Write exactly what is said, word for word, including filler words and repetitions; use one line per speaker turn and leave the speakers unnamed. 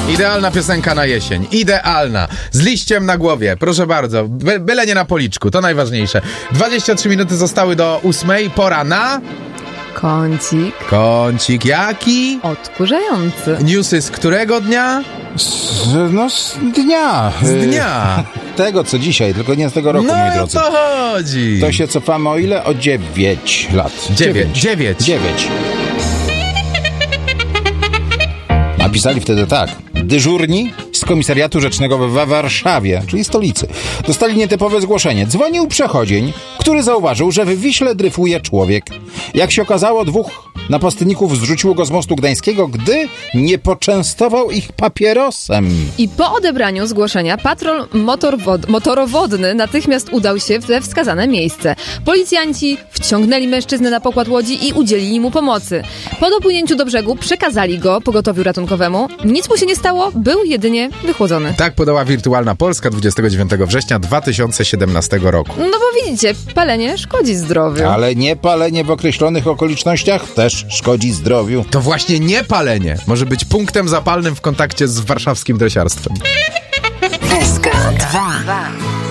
Idealna piosenka na jesień. Idealna. Z liściem na głowie. Proszę bardzo. By, byle nie na policzku. To najważniejsze. dwadzieścia trzy minuty zostały do ósmej. Pora na...
Kącik.
Kącik jaki?
Odkurzający.
Newsy z którego dnia?
Z, no z dnia.
Z dnia.
Tego, co dzisiaj, tylko nie z tego roku,
no
moi drodzy.
No to chodzi.
To się cofamy o ile? O dziewięć lat.
Dziewięć. Dziewięć.
Dziewięć. Napisali wtedy tak. Dyżurni z komisariatu rzecznego w Warszawie, czyli stolicy, dostali nietypowe zgłoszenie. Dzwonił przechodzień, który zauważył, że w Wiśle dryfuje człowiek. Jak się okazało, dwóch napastników zrzuciło go z mostu gdańskiego, gdy nie poczęstował ich papierosem.
I po odebraniu zgłoszenia patrol motorwod- motorowodny natychmiast udał się we wskazane miejsce. Policjanci wciągnęli mężczyznę na pokład łodzi i udzielili mu pomocy. Po dopłynięciu do brzegu przekazali go pogotowiu ratunkowemu. Nic mu się nie stało, był jedynie wychłodzony.
Tak podała Wirtualna Polska dwudziestego dziewiątego września dwa tysiące siedemnastego roku.
No bo widzicie, palenie szkodzi zdrowiu.
Ale nie palenie w określonych okolicznościach też szkodzi zdrowiu.
To właśnie nie palenie może być punktem zapalnym w kontakcie z warszawskim dresiarstwem.
S K dwa.